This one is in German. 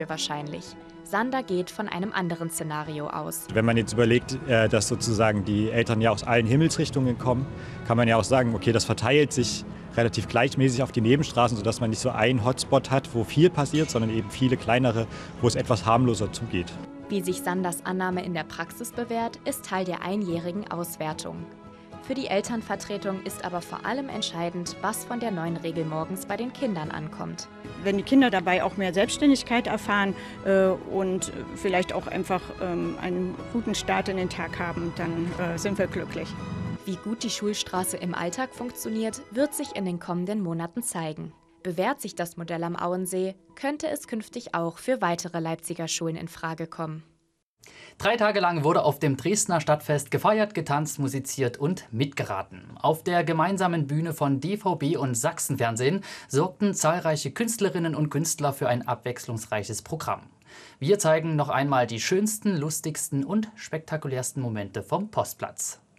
wahrscheinlich. Sander geht von einem anderen Szenario aus. Wenn man jetzt überlegt, dass sozusagen die Eltern ja aus allen Himmelsrichtungen kommen, kann man ja auch sagen, okay, das verteilt sich relativ gleichmäßig auf die Nebenstraßen, sodass man nicht so einen Hotspot hat, wo viel passiert, sondern eben viele kleinere, wo es etwas harmloser zugeht. Wie sich Sanders Annahme in der Praxis bewährt, ist Teil der einjährigen Auswertung. Für die Elternvertretung ist aber vor allem entscheidend, was von der neuen Regel morgens bei den Kindern ankommt. Wenn die Kinder dabei auch mehr Selbstständigkeit erfahren und vielleicht auch einfach einen guten Start in den Tag haben, dann sind wir glücklich. Wie gut die Schulstraße im Alltag funktioniert, wird sich in den kommenden Monaten zeigen. Bewährt sich das Modell am Auensee, könnte es künftig auch für weitere Leipziger Schulen in Frage kommen. 3 Tage lang wurde auf dem Dresdner Stadtfest gefeiert, getanzt, musiziert und mitgeraten. Auf der gemeinsamen Bühne von DVB und Sachsenfernsehen sorgten zahlreiche Künstlerinnen und Künstler für ein abwechslungsreiches Programm. Wir zeigen noch einmal die schönsten, lustigsten und spektakulärsten Momente vom Postplatz.